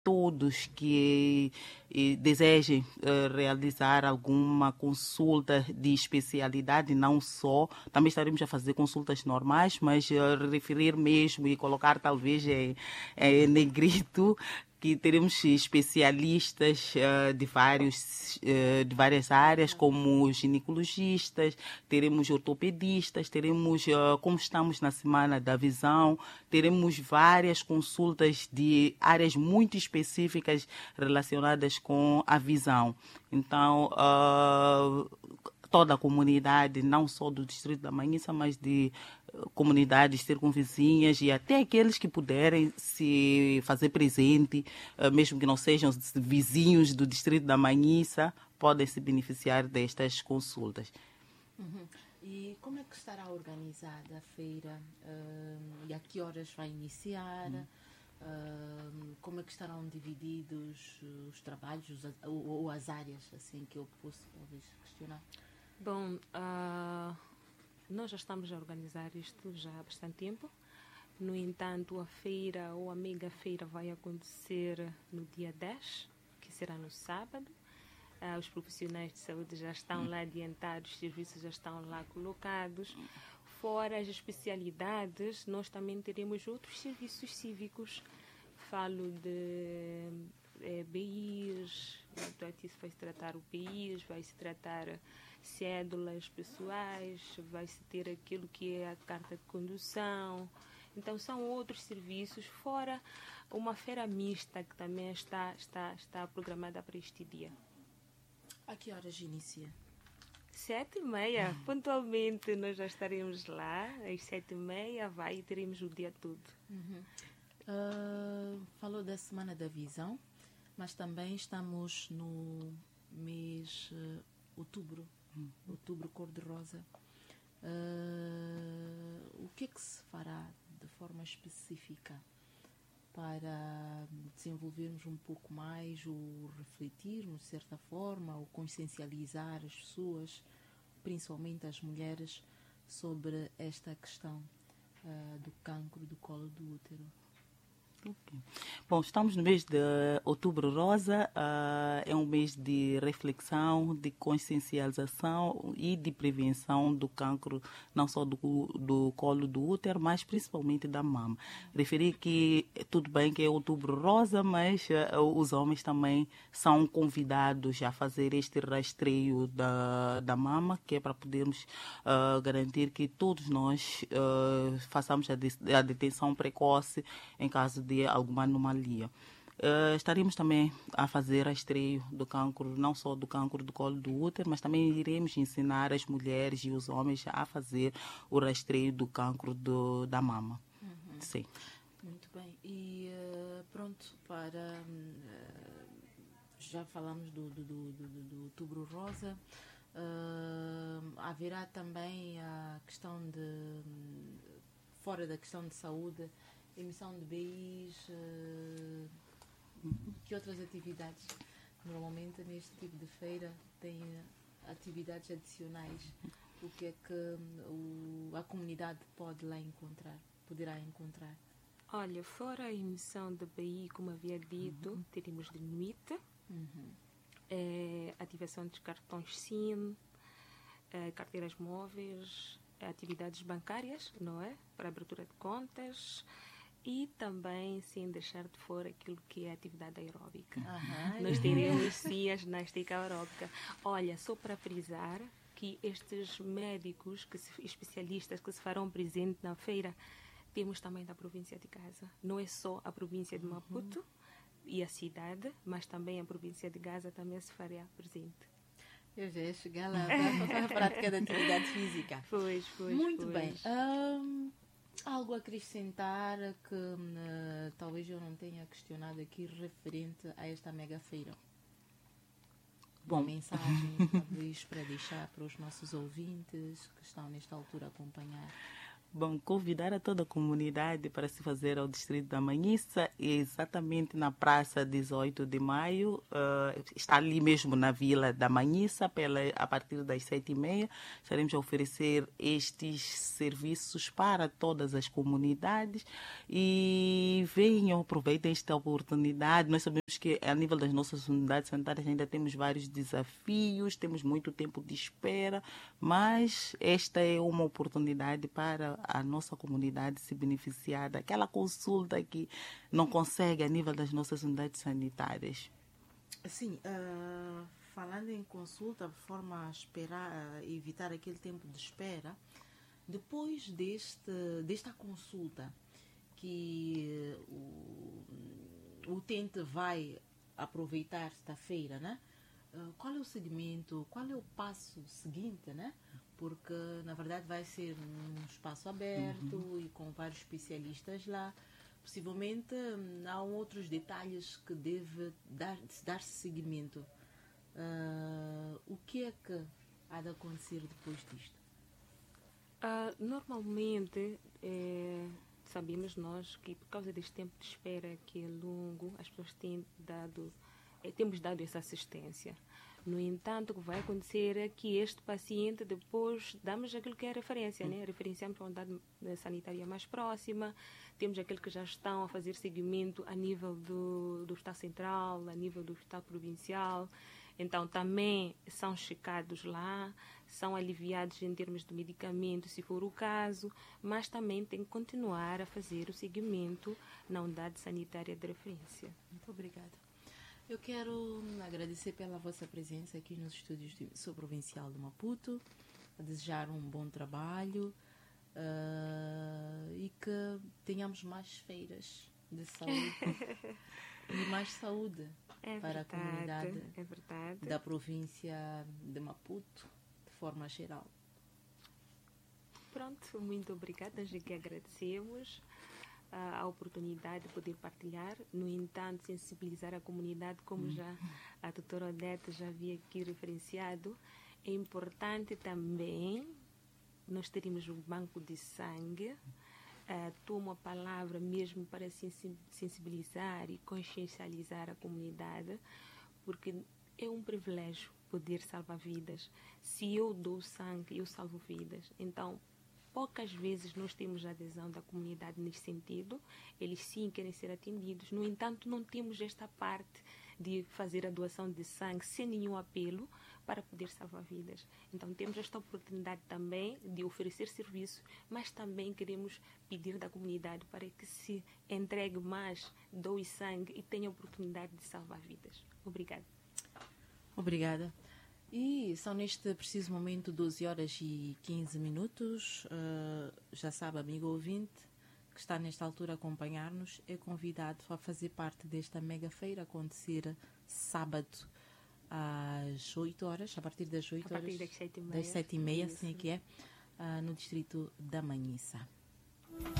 todos que desejem realizar alguma consulta de especialidade, não só, também estaremos a fazer consultas normais, mas referir mesmo e colocar talvez em negrito que teremos especialistas de várias áreas, como ginecologistas, teremos ortopedistas, teremos, como estamos na Semana da Visão, teremos várias consultas de áreas muito específicas relacionadas com a visão. Então, toda a comunidade, não só do Distrito da Manhissa, mas de comunidades circunvizinhas e até aqueles que puderem se fazer presente, mesmo que não sejam vizinhos do Distrito da Manhissa, podem se beneficiar destas consultas. Uhum. E como é que estará organizada a feira? E a que horas vai iniciar? Como é que estarão divididos os trabalhos ou as áreas, assim que eu posso talvez questionar? Bom, nós já estamos a organizar isto já há bastante tempo. No entanto, a feira ou a mega feira vai acontecer no dia 10, que será no sábado. Os profissionais de saúde já estão lá adiantados, os serviços já estão lá colocados. Fora as especialidades, nós também teremos outros serviços cívicos. Falo de BIs, vai-se tratar o BIs, vai-se tratar cédulas pessoais, vai-se ter aquilo que é a carta de condução. Então, são outros serviços, fora uma feira mista que também está programada para este dia. A que horas inicia? 7h30, pontualmente nós já estaremos lá, às 7h30 e teremos o dia todo. Falou da Semana da Visão, mas também estamos no mês outubro cor-de-rosa. O que é que se fará de forma específica para desenvolvermos um pouco mais ou refletirmos, de certa forma, ou consciencializar as pessoas, principalmente as mulheres, sobre esta questão do cancro do colo do útero? Okay. Bom, estamos no mês de Outubro Rosa, é um mês de reflexão, de consciencialização e de prevenção do cancro, não só do colo do útero, mas principalmente da mama. Referi que tudo bem que é Outubro Rosa, mas os homens também são convidados a fazer este rastreio da mama, que é para podermos garantir que todos nós façamos a detenção precoce em caso de alguma anomalia. Estaremos também a fazer rastreio do cancro, não só do cancro do colo do útero, mas também iremos ensinar as mulheres e os homens a fazer o rastreio do cancro da mama. Sim. Muito bem. E pronto, já falamos do Outubro Rosa. Haverá também a questão fora da questão de saúde, emissão de BIs, que outras atividades? Normalmente neste tipo de feira tem atividades adicionais. O que é que a comunidade poderá encontrar? Olha, fora a emissão de BI, como havia dito, teremos de noite, ativação de cartões SIM, carteiras móveis, atividades bancárias, não é? Para abertura de contas. E também, sem deixar de fora aquilo que é a atividade aeróbica. Nós teremos, sim, a ginástica aeróbica. Olha, só para frisar que estes médicos, especialistas que se farão presente na feira, temos também da província de Gaza. Não é só a província de Maputo e a cidade, mas também a província de Gaza também se fará presente. Eu já ia chegar lá para a prática da atividade física. Pois. Muito bem. Algo a acrescentar que talvez eu não tenha questionado aqui referente a esta mega feira? Uma mensagem talvez para deixar para os nossos ouvintes que estão nesta altura a acompanhar. Bom, convidar a toda a comunidade para se fazer ao Distrito da Manhissa, exatamente na Praça 18 de Maio, está ali mesmo na Vila da Manhissa, a partir das 7h30. Estaremos a oferecer estes serviços para todas as comunidades e venham, aproveitem esta oportunidade. Nós sabemos que a nível das nossas unidades sanitárias ainda temos vários desafios, temos muito tempo de espera, mas esta é uma oportunidade para a nossa comunidade se beneficiar daquela consulta que não consegue a nível das nossas unidades sanitárias. Sim, falando em consulta, de forma a esperar, evitar aquele tempo de espera, depois desta consulta que o utente vai aproveitar sexta-feira, né? Qual é o segmento, qual é o passo seguinte, né? Porque, na verdade, vai ser um espaço aberto e com vários especialistas lá. Possivelmente, há outros detalhes que deve dar-se seguimento. O que é que há de acontecer depois disto? Normalmente, sabemos nós que, por causa deste tempo de espera que é longo, as pessoas temos dado essa assistência. No entanto, o que vai acontecer é que este paciente, depois, damos aquilo que é a referência, né? Referenciamos para a unidade sanitária mais próxima, temos aqueles que já estão a fazer seguimento a nível do Hospital Central, a nível do Hospital Provincial. Então, também são checados lá, são aliviados em termos de medicamento, se for o caso, mas também tem que continuar a fazer o seguimento na unidade sanitária de referência. Muito obrigada. Eu quero agradecer pela vossa presença aqui nos estúdios do Provincial de Maputo, a desejar um bom trabalho e que tenhamos mais feiras de saúde e mais saúde para a comunidade da província de Maputo, de forma geral. Pronto, muito obrigada, nós que agradecemos a oportunidade de poder partilhar, no entanto, sensibilizar a comunidade, como já a doutora Odete já havia aqui referenciado. É importante também nós termos um banco de sangue. Tomo a palavra mesmo para sensibilizar e consciencializar a comunidade, porque é um privilégio poder salvar vidas. Se eu dou sangue, eu salvo vidas. Então, poucas vezes nós temos a adesão da comunidade nesse sentido. Eles sim querem ser atendidos. No entanto, não temos esta parte de fazer a doação de sangue sem nenhum apelo para poder salvar vidas. Então, temos esta oportunidade também de oferecer serviço, mas também queremos pedir da comunidade para que se entregue mais, doe sangue e tenha a oportunidade de salvar vidas. Obrigada. Obrigada. E são neste preciso momento 12h15. Já sabe, amigo ouvinte, que está nesta altura a acompanhar-nos, é convidado a fazer parte desta mega feira acontecer sábado às 8 horas, a partir das 8 horas, das 7h30, assim é que é, no distrito da Manhissa.